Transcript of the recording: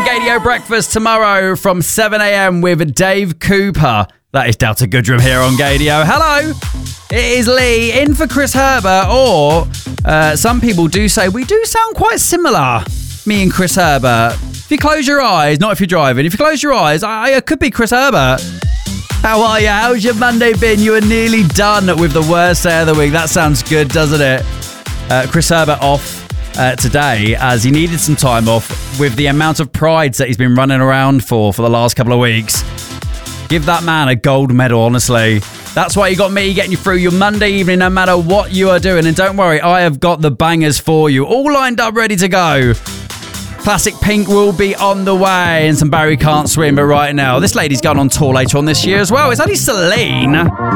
Gaydio Breakfast tomorrow from 7 a.m. with Dave Cooper. That is Delta Goodrum here on Gaydio. Hello, it is Lee in for Chris Herbert, or some people do say we do sound quite similar, me and Chris Herbert. If you close your eyes, not if you're driving, if you close your eyes, I could be Chris Herbert. How are you? How's your Monday been? You are nearly done with the worst day of the week. That sounds good, doesn't it? Chris Herbert off today as he needed some time off with the amount of prides that he's been running around for the last couple of weeks. Give that man a gold medal, honestly. That's why you got me getting you through your Monday evening no matter what you are doing. And don't worry, I have got the bangers for you, all lined up, ready to go. Classic Pink will be on the way and some Barry Can't Swim, but right now, this lady's going on tour later on this year as well. It's only Celine.